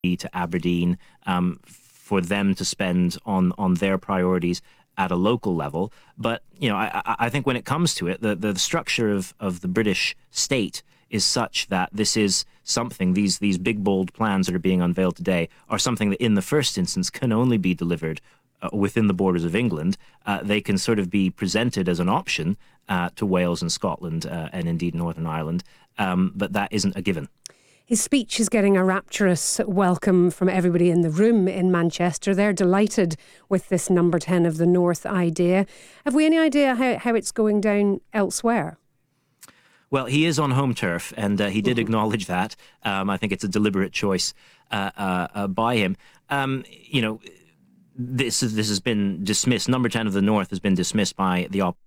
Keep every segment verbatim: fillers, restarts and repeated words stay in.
to Aberdeen, um, for them to spend on on their priorities at a local level. But, you know, I, I think when it comes to it, the, the structure of, of the British state is such that this is something, these these big, bold plans that are being unveiled today are something that in the first instance can only be delivered uh, within the borders of England. Uh, they can sort of be presented as an option uh, to Wales and Scotland uh, and indeed Northern Ireland, um, but that isn't a given. His speech is getting a rapturous welcome from everybody in the room in Manchester. They're delighted with this number ten of the North idea. Have we any idea how, how it's going down elsewhere? Well, he is on home turf, and uh, he did Mm-hmm. acknowledge that. Um, I think it's a deliberate choice uh, uh, uh, by him. Um, you know, this is, this has been dismissed. Number ten of the North has been dismissed by the op.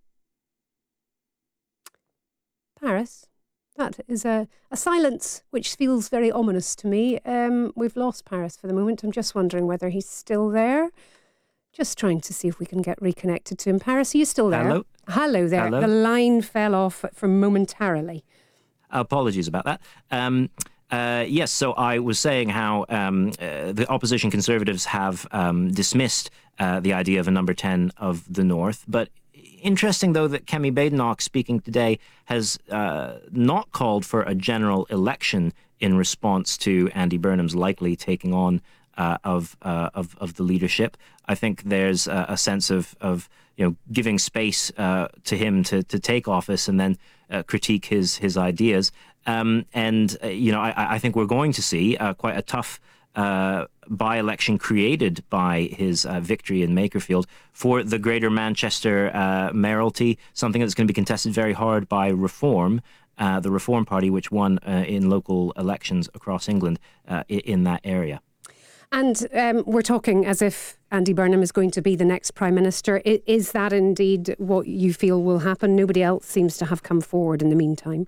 Paris? That is a, a silence which feels very ominous to me. Um, we've lost Paris for the moment. I'm just wondering whether he's still there. Just trying to see if we can get reconnected to him. Paris, are you still there? Hello? Hello there. Hello? The line fell off for momentarily. Apologies about that. Um, uh, yes, so I was saying how um, uh, the opposition Conservatives have um, dismissed uh, the idea of a number ten of the North, but interesting, though, that Kemi Badenoch, speaking today, has uh, not called for a general election in response to Andy Burnham's likely taking on uh, of, uh, of of the leadership. I think there's a, a sense of, of you know giving space uh, to him to, to take office and then uh, critique his his ideas. Um, and uh, you know, I, I think we're going to see uh, quite a tough Uh, by-election created by his uh, victory in Makerfield for the Greater Manchester uh, mayoralty, something that's going to be contested very hard by Reform, uh, the Reform Party, which won uh, in local elections across England uh, in that area. And um, we're talking as if Andy Burnham is going to be the next Prime Minister. I- is that indeed what you feel will happen? Nobody else seems to have come forward in the meantime.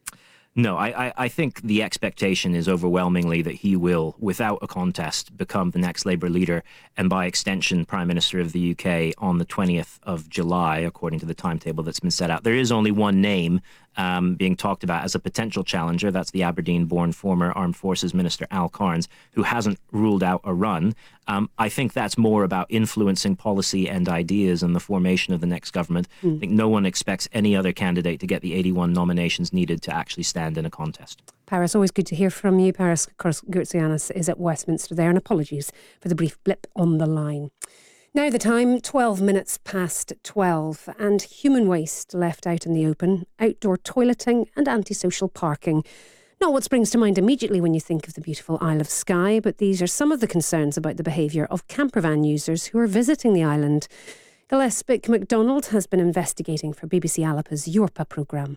No, I, I, I think the expectation is overwhelmingly that he will, without a contest, become the next Labour leader and by extension Prime Minister of the U K on the twentieth of July, according to the timetable that's been set out. There is only one name um, being talked about as a potential challenger. That's the Aberdeen-born former Armed Forces Minister Al Carnes, who hasn't ruled out a run. Um, I think that's more about influencing policy and ideas and the formation of the next government. Mm. I think no one expects any other candidate to get the eighty-one nominations needed to actually stand in a contest. Paris, always good to hear from you. Paris Gourtsianis is at Westminster there, and apologies for the brief blip on the line. Now the time, twelve minutes past twelve, and human waste left out in the open, outdoor toileting and antisocial parking. Not what springs to mind immediately when you think of the beautiful Isle of Skye, but these are some of the concerns about the behaviour of campervan users who are visiting the island. Gillespie MacDonald has been investigating for B B C Alpa's Yorpa programme.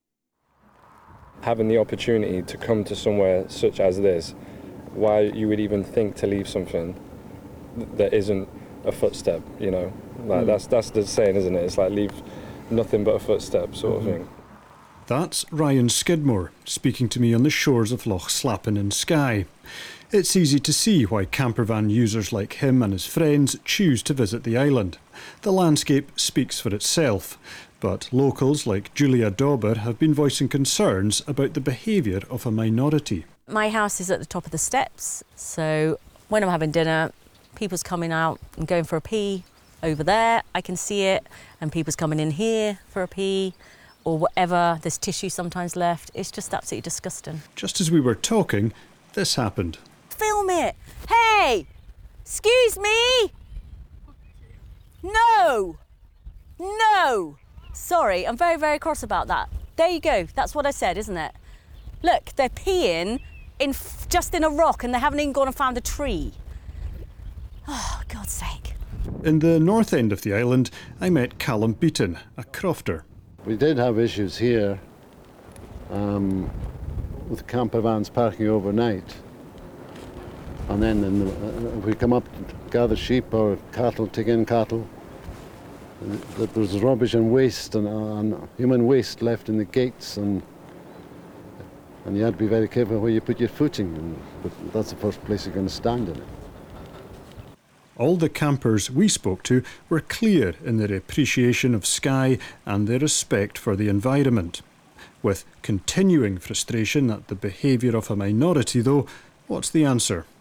Having the opportunity to come to somewhere such as this, why you would even think to leave something that isn't a footstep, you know, like mm. that's that's the saying, isn't it? It's like leave nothing but a footstep, sort mm-hmm. of thing. That's Ryan Skidmore speaking to me on the shores of Loch Slappin in Skye. It's easy to see why campervan users like him and his friends choose to visit the island. The landscape speaks for itself, but locals like Julia Dauber have been voicing concerns about the behaviour of a minority. My house is at the top of the steps, so when I'm having dinner, people's coming out and going for a pee over there, I can see it, and people's coming in here for a pee, or whatever, there's tissue sometimes left. It's just absolutely disgusting. Just as we were talking, this happened. Film it! Hey! Excuse me! No! No! Sorry, I'm very, very cross about that. There you go, that's what I said, isn't it? Look, they're peeing in f- just in a rock and they haven't even gone and found a tree. Oh, God's sake. In the north end of the island, I met Callum Beaton, a crofter. We did have issues here um, with camper vans parking overnight. And then in the, uh, if we come up to gather sheep or cattle, take in cattle, there was rubbish and waste and, uh, and human waste left in the gates, and and you had to be very careful where you put your footing, and, but that's the first place you're going to stand in it. All the campers we spoke to were clear in their appreciation of Skye and their respect for the environment. With continuing frustration at the behaviour of a minority though, what's the answer?